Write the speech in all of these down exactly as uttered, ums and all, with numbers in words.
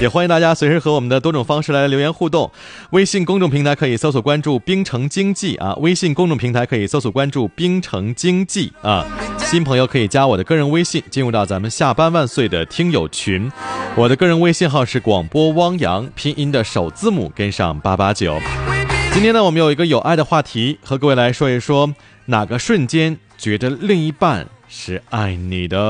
也欢迎大家随时和我们的多种方式来留言互动。微信公众平台可以搜索关注冰城经济啊，微信公众平台可以搜索关注冰城经济啊。新朋友可以加我的个人微信，进入到咱们下班万岁的听友群。我的个人微信号是广播汪洋，拼音的首字母跟上八八九。今天呢，我们有一个有爱的话题，和各位来说一说哪个瞬间觉得另一半是爱你的。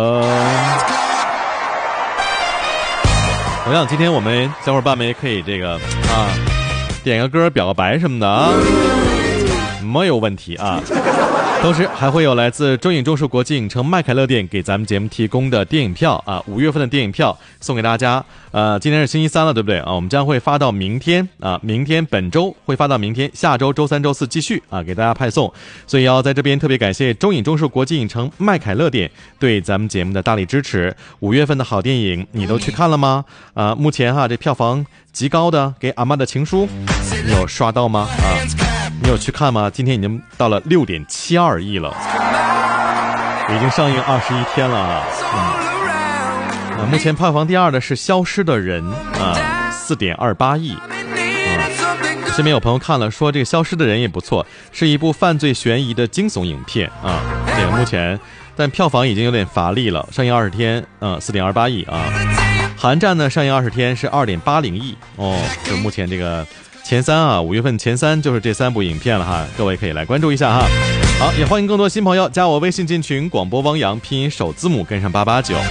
我想今天我们小伙伴们也可以这个啊，点个歌表个白什么的啊，没有问题啊。同时还会有来自中影中数国际影城麦凯乐店给咱们节目提供的电影票啊，五月份的电影票送给大家。呃，今天是星期三了，对不对啊？我们将会发到明天啊，明天本周会发到明天，下周周三、周四继续啊给大家派送。所以要在这边特别感谢中影中数国际影城麦凯乐店对咱们节目的大力支持。五月份的好电影你都去看了吗？啊，目前哈、啊、这票房极高的《给阿妈的情书》，你有刷到吗？啊，你有去看吗？今天已经到了六点七二亿了，已经上映二十一天了啊。嗯啊，目前票房第二的是《消失的人》啊，四点二八亿。啊，身边有朋友看了，说这个《消失的人》也不错，是一部犯罪悬疑的惊悚影片啊。这个目前，但票房已经有点乏力了，上映二十天，嗯，四点二八亿啊。韩战呢，上映二十天是二点八零亿哦，就是目前这个前三啊，五月份前三就是这三部影片了哈，各位可以来关注一下哈。好，也欢迎更多新朋友加我微信进群，广播汪洋拼音首字母跟上八八九。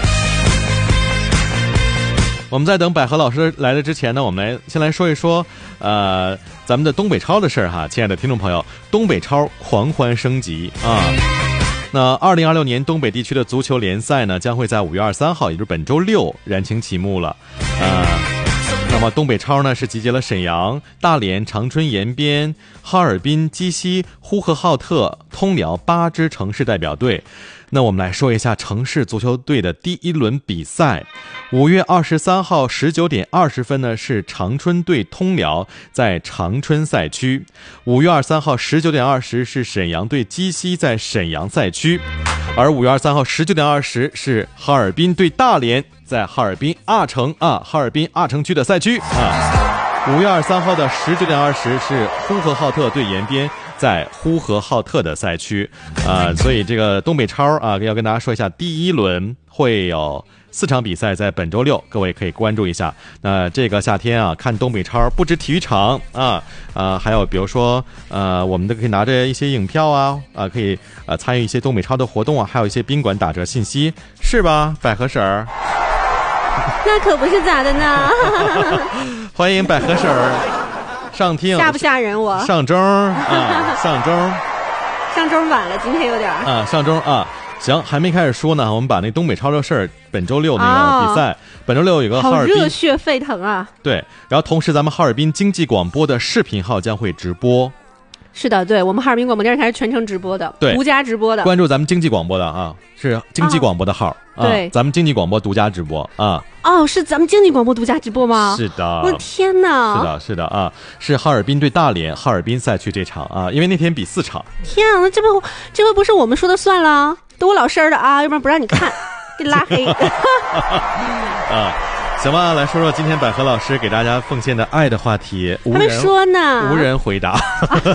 我们在等百合老师来的之前呢，我们来先来说一说，呃，咱们的东北超的事儿哈，亲爱的听众朋友，东北超狂欢升级啊！那二零二六年东北地区的足球联赛呢，将会在五月二十三号，也就是本周六燃情启幕了，啊。那么东北超呢是集结了沈阳、大连、长春、延边、哈尔滨、鸡西、呼和浩特、通辽八支城市代表队。那我们来说一下城市足球队的第一轮比赛。五月二十三号十九点二十分呢是长春对通辽，在长春赛区。五月二十三号十九点二十是沈阳对鸡西，在沈阳赛区。而五月二十三号十九点二十是哈尔滨对大连，在哈尔滨阿城啊，哈尔滨阿城区的赛区啊。五月二十三号的十九点二十是呼和浩特对延边，在呼和浩特的赛区啊。所以这个东北超啊，要跟大家说一下，第一轮会有四场比赛，在本周六，各位可以关注一下。那这个夏天啊，看东北超不止体育场啊，啊，还有比如说呃，我们都可以拿着一些影票啊，啊，可以呃参与一些东北超的活动啊，还有一些宾馆打折信息，是吧，百合婶儿？ 那可不是咋的呢。 欢迎百合婶儿上听， 吓不吓人我？ 上周啊，上周， 上周晚了，今天有点啊，上周啊。行，还没开始说呢，我们把那东北超的事儿，本周六那个比赛，哦、本周六有个哈尔滨， 好热血沸腾啊！ 对，然后同时咱们哈尔滨经济广播的视频号将会直播。 是的，对，我们哈尔滨广播电视台是全程直播的， 对， 独家直播的。 关注咱们经济广播的啊，是经济广播的号， 啊啊、对， 咱们经济广播独家直播啊。 哦，是咱们经济广播独家直播吗？ 是的， 我的天哪！ 是的，是的啊，是哈尔滨对大连，哈尔滨赛区这场啊，因为那天比四场。 天啊，那这不这回不是我们说的算了，都我老师的啊，要不然不让你看，给拉黑。 啊。行吧，来说说今天百合老师给大家奉献的爱的话题。 还没说呢， 无人回答。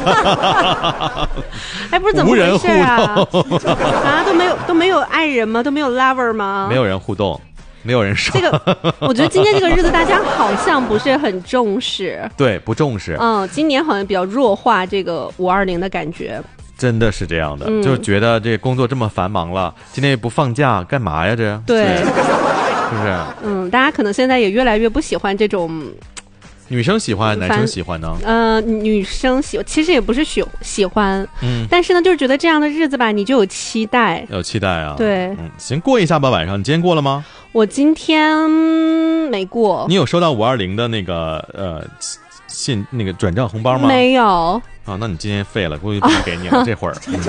哎，不是怎么回事啊？啊，都没有都没有爱人吗？都没有 lover 吗？ 没有人互动，没有人说。 这个，我觉得今天这个日子大家好像不是很重视。 对，不重视。 嗯，今年好像比较弱化这个五二零的感觉。 真的是这样的， 嗯、 就觉得这工作这么繁忙了，今天也不放假，干嘛呀？这对。 是不是？ 嗯，大家可能现在也越来越不喜欢这种， 女生喜欢，男生喜欢呢？ 呃，女生喜，其实也不是喜喜欢， 嗯， 但是呢，就是觉得这样的日子吧，你就有期待， 有期待啊。 对， 嗯，行，过一下吧，晚上，你今天过了吗？ 我今天没过。 你有收到五二零的那个呃信那个转账红包吗？ 没有。 啊，那你今天废了，估计不给你了。这会儿。嗯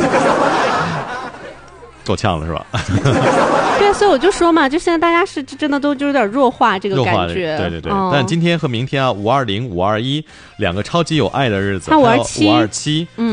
够呛了是吧？ 对，所以我就说嘛，就现在大家是真的都就有点弱化这个感觉。 对对对、嗯。但今天和明天啊，五二零、五二一两个超级有爱的日子， 还有五二七， 五二七， 嗯，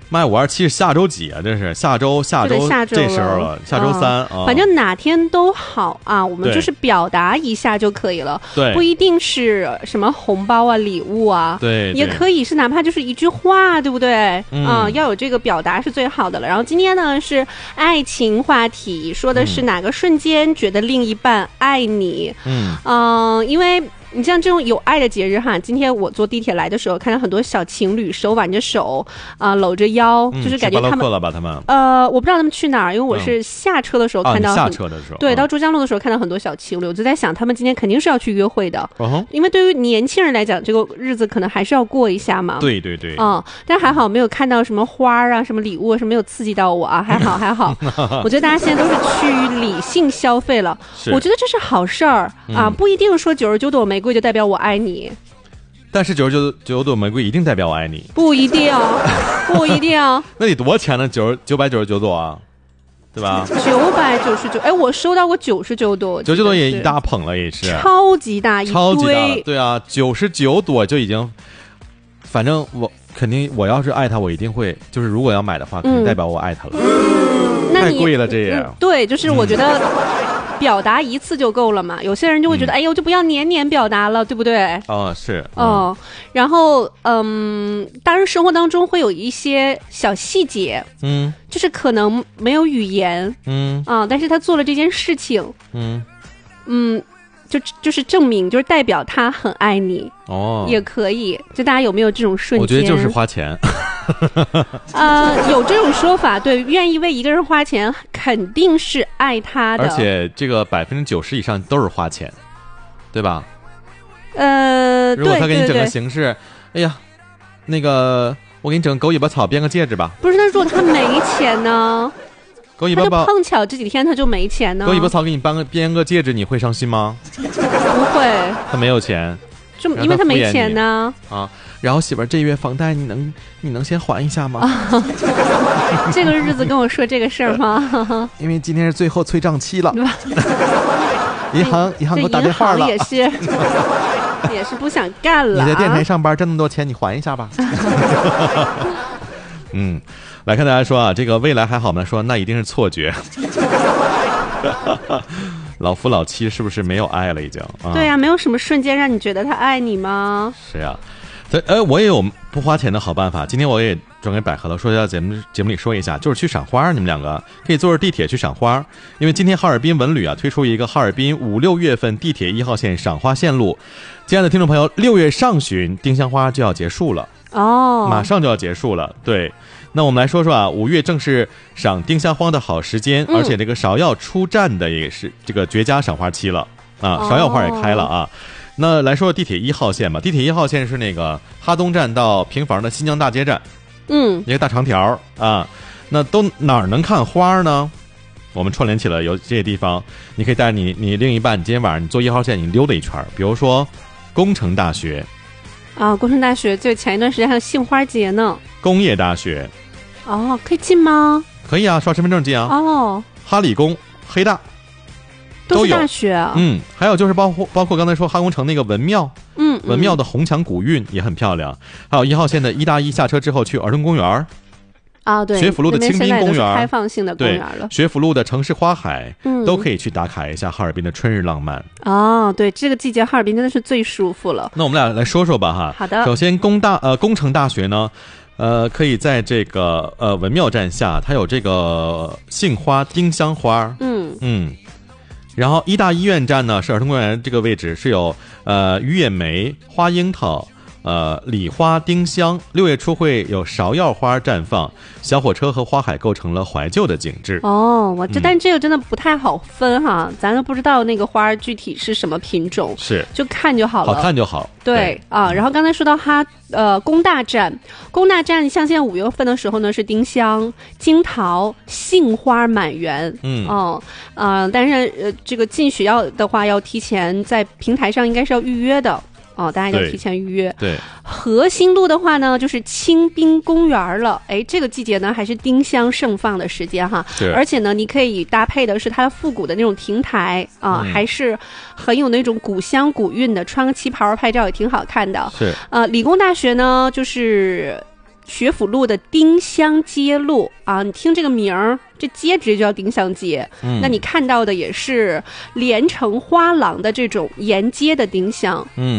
妈呀，五二七是下周几啊？这是下周下周下周这时候了，下周三、 嗯、反正哪天都好啊，我们就是表达一下就可以了。 对， 不一定是什么红包啊、礼物啊， 对， 也可以是哪怕就是一句话，对不对？ 嗯、 啊，要有这个表达是最好的了。然后今天呢是爱情话题，说的是哪个瞬间觉得另一半爱你？ 嗯嗯、呃，因为。你像这种有爱的节日哈，今天我坐地铁来的时候，看到很多小情侣手挽着手啊、呃，搂着腰， 嗯、 就是感觉他们了吧？他们呃，我不知道他们去哪儿，因为我是下车的时候看到、 嗯啊、下车的时候， 对， 嗯、 到珠江路的时候看到很多小情侣，我就在想，他们今天肯定是要去约会的， 嗯、 因为对于年轻人来讲，这个日子可能还是要过一下嘛。 对对对， 嗯，但还好没有看到什么花啊、什么礼物，是没有刺激到我啊，还好还好。我觉得大家现在都是趋于理性消费了，我觉得这是好事儿、嗯、啊，不一定说九十九朵玫瑰就代表我爱你。你， 但是九十九九朵玫瑰一定代表我爱你？ 不一定，不一定。 那得多少钱呢？九九百九十九朵啊，对吧？ 九百九十九，哎，我收到过九十九朵， 九十九朵也一大捧了，也是超级大， 超级大了。对啊，九十九朵就已经，反正我肯定，我要是爱他，我一定会，就是如果要买的话，肯定代表我爱他了。 嗯、 太贵了，这也、 嗯、对，就是我觉得。嗯表达一次就够了嘛，有些人就会觉得、嗯、哎呦就不要年年表达了，对不对？ 哦，是哦、嗯、然后嗯当然生活当中会有一些小细节， 嗯就是可能没有语言， 嗯啊，但是他做了这件事情， 嗯嗯就就是证明，就是代表他很爱你哦， 也可以。就大家有没有这种瞬间？ 我觉得就是花钱。 呃，有这种说法，对，愿意为一个人花钱，肯定是爱他的。 而且这个百分之九十以上都是花钱，对吧？ 呃， 如果他给你整个形式，哎呀，那个我给你整狗尾巴草编个戒指吧。 不是，那如果他没钱呢？ 狗尾巴草碰巧这几天他就没钱呢。 狗尾巴草给你编个编个戒指，你会伤心吗？ 不会， 他没有钱， 就因为他没钱呢。 啊，然后媳妇儿这月房贷你能你能先还一下吗？ 啊、这个日子跟我说这个事儿吗？ 因为今天是最后催账期了。银行银行给我打电话了， 也是也是不想干了、啊。 你在电台上班挣那么多钱，你还一下吧。嗯，来看大家说啊，这个未来还好吗？说那一定是错觉。老夫老妻是不是没有爱了已经？啊、 对呀、啊，没有什么瞬间让你觉得他爱你吗？ 是呀、啊，对，呃，我也有不花钱的好办法。今天我也转给百合了，说一下节目节目里说一下，就是去赏花，你们两个可以坐着地铁去赏花，因为今天哈尔滨文旅啊推出一个哈尔滨五六月份地铁一号线赏花线路。亲爱的听众朋友，六月上旬丁香花就要结束了。 哦， 马上就要结束了。对，那我们来说说啊，五月正是赏丁香花的好时间、嗯、而且这个芍药出站的也是这个绝佳赏花期了啊，芍药花也开了啊。哦、那来说说地铁一号线吧，地铁一号线是那个哈东站到平房的新疆大街站， 嗯， 一个大长条啊。那都哪儿能看花呢？我们串联起了有这些地方，你可以带着你你另一半，你今天晚上你坐一号线，你溜达一圈，比如说工程大学。 啊，工程大学就前一段时间还有杏花节呢。 工业大学， 哦，可以进吗？ 可以啊，刷身份证进啊。 哦， 哈理工、黑大都是大学啊。 嗯，还有就是包括包括刚才说哈工城那个文庙， 嗯， 文庙的红墙古韵也很漂亮。还有一号线的一大一下车之后去儿童公园。 啊，对， 学府路的清滨公园， 开放性的公园了。 学府路的城市花海， 嗯， 都可以去打卡一下哈尔滨的春日浪漫。 哦，对，这个季节哈尔滨真的是最舒服了。 那我们俩来说说吧，哈。 好的。 首先，工大呃工程大学呢，呃，可以在这个呃文庙站下，它有这个杏花、丁香花， 嗯嗯。然后，医大医院站呢是儿童公园这个位置，是有呃鱼眼梅、花樱桃。呃，李花、丁香，六月初会有芍药花绽放，小火车和花海构成了怀旧的景致。 哦，我这、嗯、但这个真的不太好分哈，咱都不知道那个花具体是什么品种， 是就看就好了， 好看就好。 对, 对啊，然后刚才说到哈呃工大站，工大站像现在五月份的时候呢是丁香、樱桃、杏花满园， 嗯哦呃，但是呃这个进学校的话要提前在平台上应该是要预约的。哦，大家要提前预约。 对， 核心路的话呢，就是清滨公园了。哎，这个季节呢，还是丁香盛放的时间哈。而且呢，你可以搭配的是它的复古的那种亭台啊、呃嗯，还是很有那种古香古韵的。穿个旗袍拍照也挺好看的。 是。 呃，理工大学呢，就是学府路的丁香街路啊，你听这个名儿，这街直接就叫丁香街。嗯，那你看到的也是连成花廊的这种沿街的丁香。 嗯。